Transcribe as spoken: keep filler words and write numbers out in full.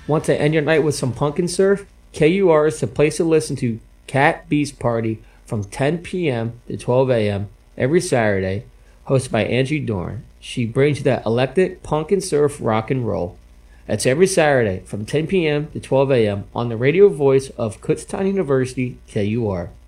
Want to end your night with some pumpkin surf? K U R is the place to listen to Cat Beast Party from ten p.m. to twelve a.m. every Saturday, hosted by Angie Dorn. She brings you that electric pumpkin surf rock and roll. That's every Saturday from ten p.m. to twelve a.m. on the radio voice of Kutztown University, K U R.